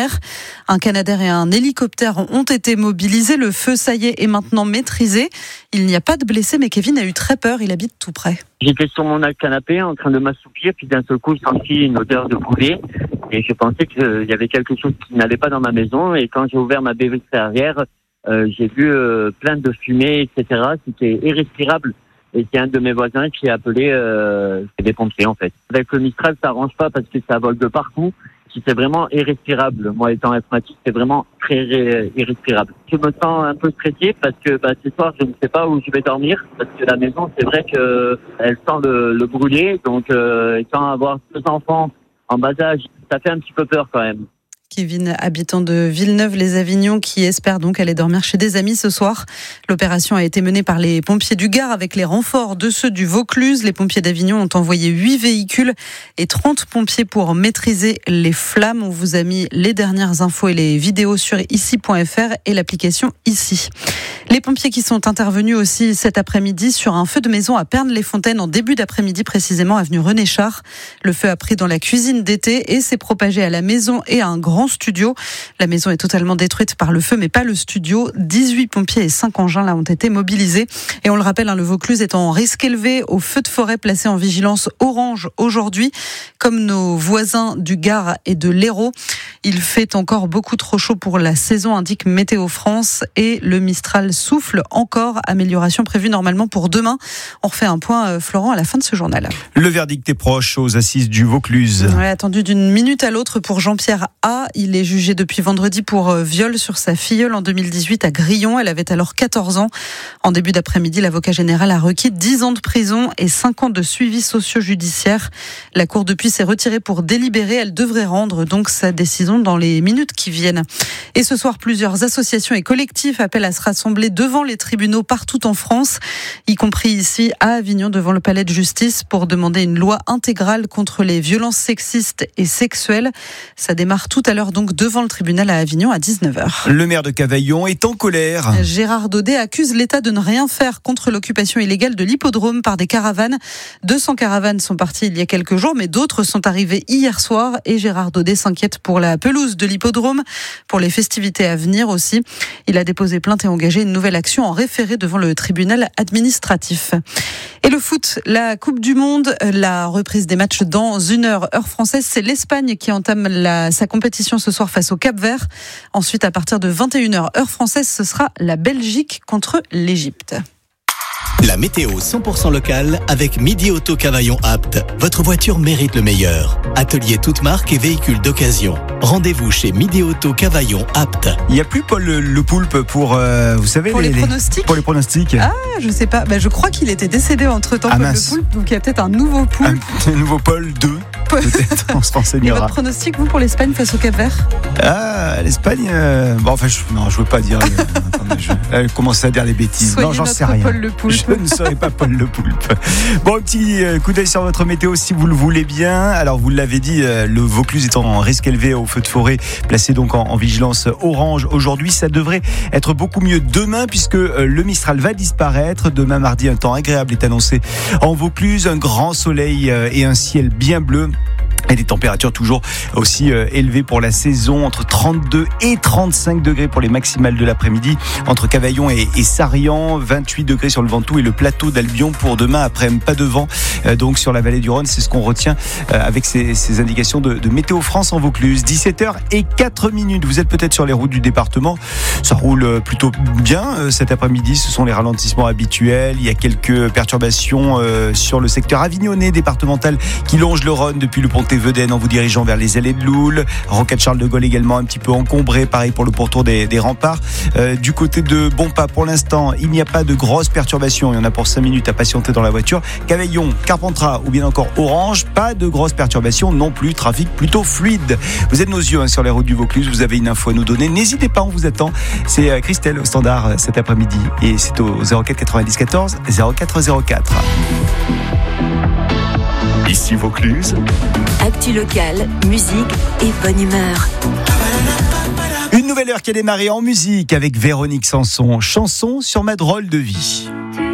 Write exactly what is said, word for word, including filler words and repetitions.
mer. Un Canadair et un hélicoptère ont été mobilisés. Le feu, ça y est, est maintenant maîtrisé. Il n'y a pas de blessés, mais Kevin a eu très peur. Il habite tout près. J'étais sur mon canapé en train de m'assoupir, puis d'un seul coup, je sentis une odeur de brûlé. Et je pensais qu'il y avait quelque chose qui n'allait pas dans ma maison. Et quand j'ai ouvert ma baie vitrée arrière, euh, j'ai vu euh, plein de fumée, et cetera. C'était irrespirable. Et c'est un de mes voisins qui a appelé euh, des pompiers, en fait. Avec le Mistral, ça arrange pas parce que ça vole de partout. C'est vraiment irrespirable. Moi, étant asthmatique, c'est vraiment très ré- irrespirable. Je me sens un peu stressé parce que bah, ce soir, je ne sais pas où je vais dormir parce que la maison, c'est vrai que elle sent le, le brûler. Donc, euh, étant avoir deux enfants en bas âge, ça fait un petit peu peur quand même. Kevin, habitant de Villeneuve-les-Avignon, qui espère donc aller dormir chez des amis ce soir. L'opération a été menée par les pompiers du Gard avec les renforts de ceux du Vaucluse. Les pompiers d'Avignon ont envoyé huit véhicules et trente pompiers pour maîtriser les flammes. On vous a mis les dernières infos et les vidéos sur ici point f r et l'application Ici. Les pompiers qui sont intervenus aussi cet après-midi sur un feu de maison à Pernes-les-Fontaines en début d'après-midi, précisément avenue René Char. Le feu a pris dans la cuisine d'été et s'est propagé à la maison et à un grand studio. La maison est totalement détruite par le feu, mais pas le studio. dix-huit pompiers et cinq engins là ont été mobilisés. Et on le rappelle, hein, le Vaucluse est en risque élevé au feu de forêt placé en vigilance orange aujourd'hui, comme nos voisins du Gard et de l'Hérault. Il fait encore beaucoup trop chaud pour la saison, indique Météo France, et le Mistral souffle encore. Amélioration prévue normalement pour demain. On refait un point, euh, Florent, à la fin de ce journal. Le verdict est proche aux assises du Vaucluse. Ouais, attendu d'une minute à l'autre pour Jean-Pierre A. Il est jugé depuis vendredi pour euh, viol sur sa filleule en deux mille dix-huit à Grillon. Elle avait alors quatorze ans. En début d'après-midi, l'avocat général a requis dix ans de prison et cinq ans de suivi socio-judiciaire. La cour depuis s'est retirée pour délibérer. Elle devrait rendre donc sa décision dans les minutes qui viennent. Et ce soir, plusieurs associations et collectifs appellent à se rassembler devant les tribunaux partout en France, y compris ici à Avignon devant le palais de justice pour demander une loi intégrale contre les violences sexistes et sexuelles. Ça démarre tout à l'heure donc devant le tribunal à Avignon à dix-neuf heures. Le maire de Cavaillon est en colère. Gérard Daudet accuse l'État de ne rien faire contre l'occupation illégale de l'hippodrome par des caravanes. deux cents caravanes sont parties il y a quelques jours, mais d'autres sont arrivées hier soir et Gérard Daudet s'inquiète pour la pelouse de l'hippodrome, pour les festivités à venir aussi. Il a déposé plainte et engagé une nouvelle action en référé devant le tribunal administratif. Et le foot, la Coupe du Monde, la reprise des matchs dans une heure, heure française. C'est l'Espagne qui entame la, sa compétition ce soir face au Cap-Vert. Ensuite, à partir de vingt et une heures, heure française, ce sera la Belgique contre l'Égypte. La météo cent pour cent locale avec Midi Auto Cavaillon Apt. Votre voiture mérite le meilleur. Atelier toute marque et véhicules d'occasion. Rendez-vous chez Midi Auto Cavaillon Apt. Il n'y a plus Paul le, le Poulpe pour, euh, vous savez, pour les, les pronostics. Pour les pronostics. Ah, je sais pas. Bah, je crois qu'il était décédé entre-temps, ah, Paul mince. le Poulpe. Donc il y a peut-être un nouveau Poulpe. Un, un nouveau Paul deux. Peut-être, on se renseignera. Et votre pronostic, vous, pour l'Espagne face au Cap-Vert ? Ah, l'Espagne. Euh, bon, enfin, je, non, je veux pas dire. Euh, attendez, je elle commence à dire des bêtises. Soyez non, j'en notre sais rien. Paul le Poulpe. Je ne serai pas Paul le Poulpe. Bon, un petit euh, coup d'œil sur votre météo si vous le voulez bien. Alors, vous l'avez dit, euh, le Vaucluse est en risque élevé au feu de forêt, placé donc en, en vigilance orange aujourd'hui. Ça devrait être beaucoup mieux demain puisque euh, le Mistral va disparaître. Demain mardi, un temps agréable est annoncé en Vaucluse, un grand soleil euh, et un ciel bien bleu. Et des températures toujours aussi euh, élevées pour la saison, entre trente-deux et trente-cinq degrés pour les maximales de l'après-midi, entre Cavaillon et, et Sarrian, vingt-huit degrés sur le Ventoux et le plateau d'Albion pour demain après, pas de vent euh, donc sur la vallée du Rhône. C'est ce qu'on retient euh, avec ces, ces indications de, de Météo France en Vaucluse. dix-sept heures et quatre minutes, vous êtes peut-être sur les routes du département, ça roule plutôt bien euh, cet après-midi, ce sont les ralentissements habituels, il y a quelques perturbations euh, sur le secteur avignonnais départemental qui longe le Rhône depuis le pont Vedène en vous dirigeant vers les allées de Loul. Rocade Charles de Gaulle également un petit peu encombré, pareil pour le pourtour des, des remparts. Euh, du côté de Bonpas, pour l'instant, il n'y a pas de grosses perturbations. Il y en a pour cinq minutes à patienter dans la voiture. Cavaillon, Carpentras ou bien encore Orange, pas de grosses perturbations non plus. Trafic plutôt fluide. Vous êtes nos yeux hein, sur les routes du Vaucluse. Vous avez une info à nous donner. N'hésitez pas, on vous attend. C'est euh, Christelle au standard euh, cet après-midi et c'est au zéro quatre quatre-vingt-dix quatorze zéro quatre zéro quatre. Ici Vaucluse. Actu locale, musique et bonne humeur. Une nouvelle heure qui a démarré en musique avec Véronique Sanson. Chanson sur ma drôle de vie.